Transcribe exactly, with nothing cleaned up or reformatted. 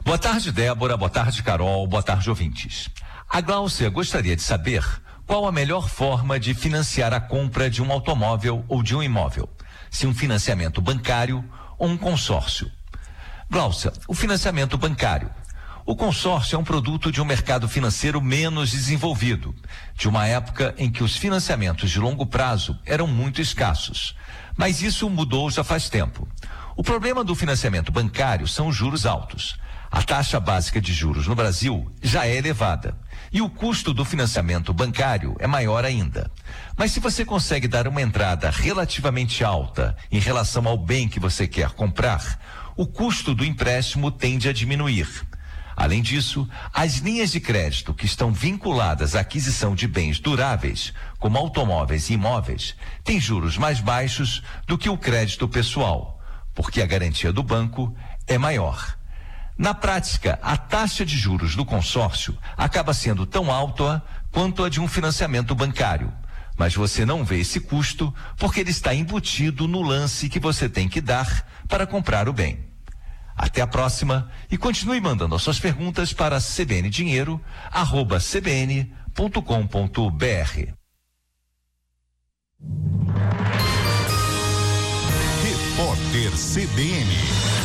Boa tarde, Débora. Boa tarde, Carol. Boa tarde, ouvintes. A Gláucia gostaria de saber qual a melhor forma de financiar a compra de um automóvel ou de um imóvel. Se um financiamento bancário ou um consórcio. Gláucia, o financiamento bancário. O consórcio é um produto de um mercado financeiro menos desenvolvido, de uma época em que os financiamentos de longo prazo eram muito escassos. Mas isso mudou já faz tempo. O problema do financiamento bancário são os juros altos. A taxa básica de juros no Brasil já é elevada e o custo do financiamento bancário é maior ainda. Mas se você consegue dar uma entrada relativamente alta em relação ao bem que você quer comprar, o custo do empréstimo tende a diminuir. Além disso, as linhas de crédito que estão vinculadas à aquisição de bens duráveis, como automóveis e imóveis, têm juros mais baixos do que o crédito pessoal, porque a garantia do banco é maior. Na prática, a taxa de juros do consórcio acaba sendo tão alta quanto a de um financiamento bancário, mas você não vê esse custo porque ele está embutido no lance que você tem que dar para comprar o bem. Até a próxima e continue mandando as suas perguntas para cbndinheiro arroba cbn ponto com ponto br. Repórter C B N.